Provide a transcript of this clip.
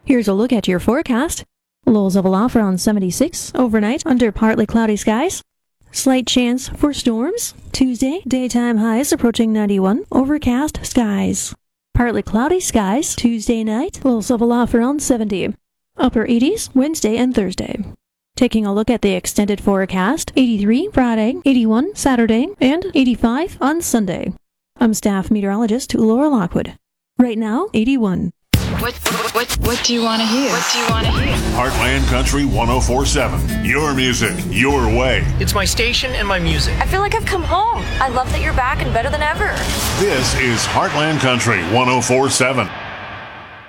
Here's a look at your forecast. Lows of aloft around 76 overnight under partly cloudy skies. Slight chance for storms. Tuesday, daytime highs approaching 91, overcast skies. Partly cloudy skies Tuesday night, lows of aloft around 70. Upper 80s Wednesday and Thursday. Taking a look at the extended forecast, 83 Friday, 81 Saturday, and 85 on Sunday. I'm staff meteorologist Laura Lockwood. Right now, 81. What do you want to hear? What do you want to hear? Heartland Country 104.7. Your music, your way. It's my station and my music. I feel like I've come home. I love that you're back and better than ever. This is Heartland Country 104.7.